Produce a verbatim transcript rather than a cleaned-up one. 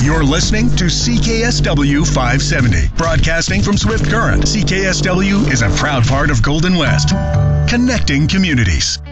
You're listening to C K S W five seventy, broadcasting from Swift Current. C K S W is a proud part of Golden West, connecting communities.